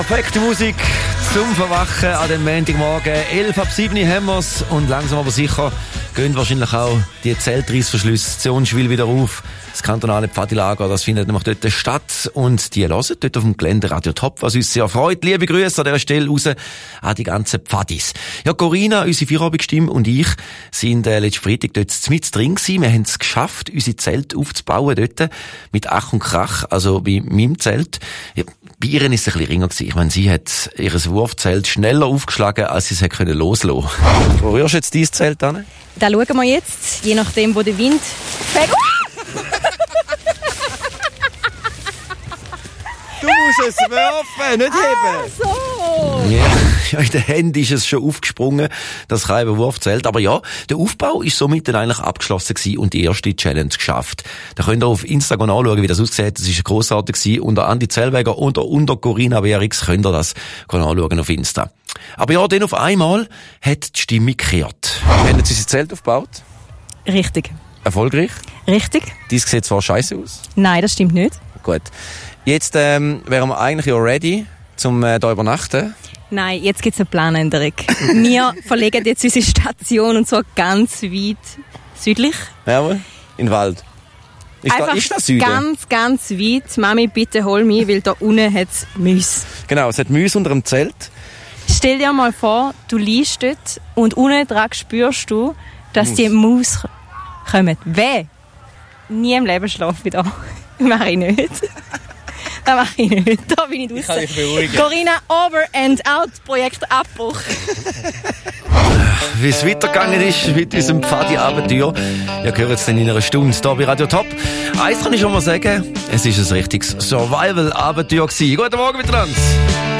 Perfekte Musik zum Verwachen an dem Montagmorgen. 11:07 haben wir es und langsam aber sicher gehen wahrscheinlich auch die Zeltreissverschlüsse Zionschwil wieder auf. Das kantonale Pfadilager, das findet nämlich dort statt und die hören dort auf dem Gelände Radio Top, was uns sehr freut. Liebe Grüße an dieser Stelle raus an die ganzen Pfadis. Ja, Corinna, unsere Feierabendstimme und ich sind letzten Freitag dort mit drin gewesen. Wir haben es geschafft, unsere Zelte aufzubauen dort mit Ach und Krach, also bei meinem Zelt. Ja, bei ihr ist es ein bisschen ringer gewesen. Ich meine, sie hat ihr Wurfzelt schneller aufgeschlagen, als sie es hätte loslassen können. Wo rührst du jetzt dein Zelt an? Da schauen wir jetzt, je nachdem, wo der Wind fegt. Du musst es werfen, nicht heben. So. Ja, in den Händen ist es schon aufgesprungen, das Wurfzelt. Aber ja, der Aufbau ist somit dann eigentlich abgeschlossen gewesen und die erste Challenge geschafft. Da könnt ihr auf Instagram anschauen, wie das aussieht. Das ist grossartig gewesen. Unter Andi Zellweger und unter Corinna Berix könnt ihr das anschauen auf Insta. Aber ja, dann auf einmal hat die Stimmung gekehrt. Wir haben jetzt unser Zelt aufgebaut. Richtig. Erfolgreich. Richtig? Dies sieht zwar scheiße aus. Nein, das stimmt nicht. Gut. Jetzt wären wir eigentlich ja ready, zum hier übernachten. Nein, jetzt gibt es eine Planänderung. Wir verlegen jetzt unsere Station und zwar ganz weit südlich. Jawohl, in den Wald. Ist das Süden? Ganz, ganz weit. Mami, bitte hol mich, weil da unten hat es Mäuse. Genau, es hat Mäuse unter dem Zelt. Stell dir mal vor, du liegst dort und unten dran spürst du, dass die Maus kommen. Weh! Nie im Leben schlafe ich da. Mach ich nicht. Das mache ich nicht. Da bin ich draussen. Ich kann dich beruhigen. Corinna, over and out. Projekt Abbruch. Wie es weitergegangen ist mit unserem Pfadi-Abenteuer, ihr hört es dann in einer Stunde hier bei Radio Top. Eins kann ich schon mal sagen, es ist ein richtiges Survival-Abenteuer gewesen. Guten Morgen miteinander.